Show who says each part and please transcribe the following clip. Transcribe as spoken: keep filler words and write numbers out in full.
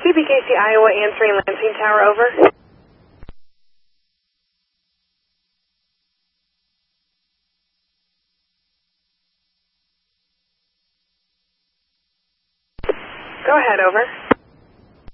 Speaker 1: K B K C Iowa answering Lansing Tower, over. Go ahead, over.